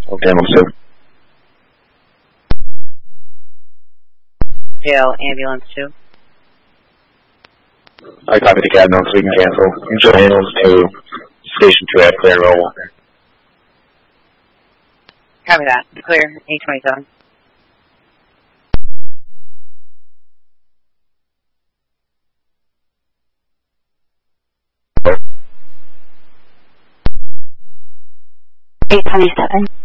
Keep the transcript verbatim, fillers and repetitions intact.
Okay, ambulance two. Jail, ambulance two. I copy the cab notes, we can cancel. Jail handles to station two at clear roll. Copy that. Clear, eight twenty-seven. eight twenty-seven.